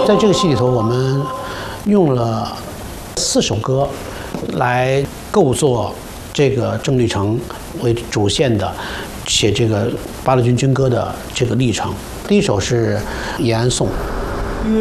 在这个戏里头，我们用了4首歌来构作这个郑立成为主线的写这个八路军军歌的这个历程。第一首是《延安颂》。